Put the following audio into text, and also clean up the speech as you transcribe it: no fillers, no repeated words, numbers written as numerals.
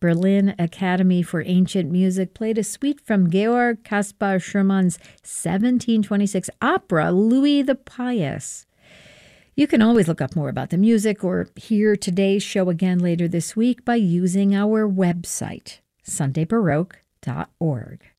Berlin Academy for Ancient Music played a suite from Georg Caspar Schumann's 1726 opera, Louis the Pious. You can always look up more about the music or hear today's show again later this week by using our website, sundaybaroque.org.